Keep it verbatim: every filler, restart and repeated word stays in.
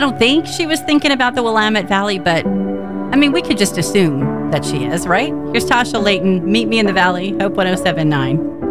don't think she was thinking about the Willamette Valley, but I mean, we could just assume that she is, right? Here's Tasha Layton. Meet me in the Valley, Hope one oh seven point nine.